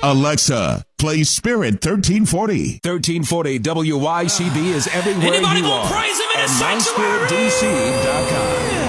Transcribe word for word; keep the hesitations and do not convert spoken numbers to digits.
Alexa, play Spirit thirteen forty. thirteen forty W Y C B is everywhere Anybody you gonna are. praise him in And the my spirit sanctuary? D C dot com.